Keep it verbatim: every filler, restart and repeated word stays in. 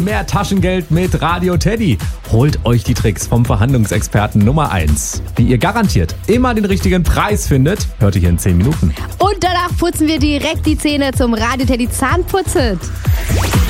mehr Taschengeld mit Radio Teddy. Holt euch die Tricks vom Verhandlungsexperten Nummer eins. Wie ihr garantiert immer den richtigen Preis findet, hört ihr hier in zehn Minuten. Und danach putzen wir direkt die Zähne zum Radio Teddy Zahnputzet.